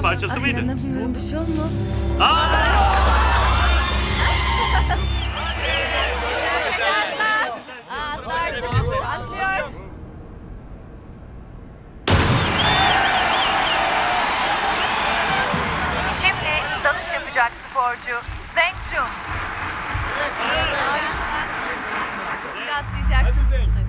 parçası mıydı? İnanamıyorum, bir şey oldu. Atlıyor. Şimdi dalış yapacak sporcu Zeng Jun. Şimdi atlayacak.